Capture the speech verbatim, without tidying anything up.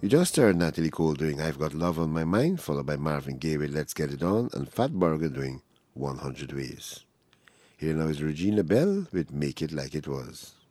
You just heard Natalie Cole doing I've Got Love on My Mind, followed by Marvin Gaye with Let's Get It On, and Fat Burger doing one hundred Ways. Here now is Regina Bell with Make It Like It Was.